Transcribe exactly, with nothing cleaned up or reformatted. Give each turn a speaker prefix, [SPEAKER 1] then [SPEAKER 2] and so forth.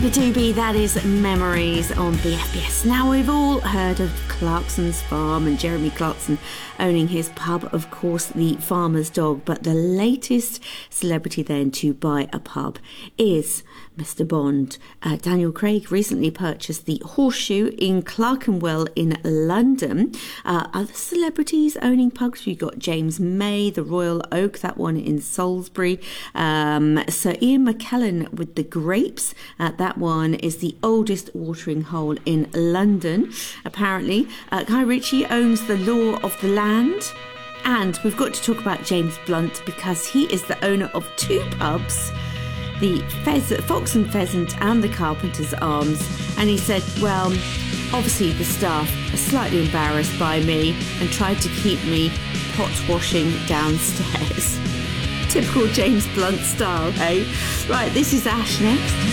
[SPEAKER 1] Ooby Dooby, that is Memories on B F B S. Now, we've all heard of Clarkson's Farm and Jeremy Clarkson owning his pub, of course, the Farmer's Dog. But the latest celebrity then to buy a pub is Mister Bond. Uh, Daniel Craig recently purchased the Horseshoe in Clerkenwell in London. Uh, other celebrities owning pubs, we've got James May, the Royal Oak, that one in Salisbury. Um, Sir Ian McKellen with the Grapes. Uh, that one is the oldest watering hole in London, apparently. Uh, Guy Ritchie owns the Law of the Land. And we've got to talk about James Blunt because he is the owner of two pubs, the Pheasant, Fox and Pheasant and the Carpenter's Arms. And he said, well, obviously the staff are slightly embarrassed by me and tried to keep me pot washing downstairs. Typical James Blunt style, eh? Right, this is Ash next.